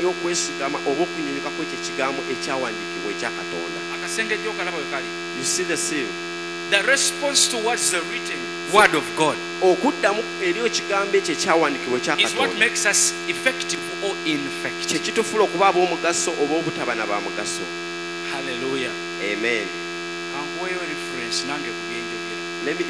y'okwesigama oba okunyunyuka kw'ekyo ekigambo ekyawandiikibwa ekya Katonda. Akasengejjo okalaba we kali. You see the seal? The response towards the written word of God okuddamu eri ekigambo ekyo ekyawandiikibwa ekya is what Katonda makes us effective or ineffective. kye kitufuula okuba ab'omugaso oba obutaba na ba mugaso. Hallelujah. Amen. Kankuweeyo reference nange kubye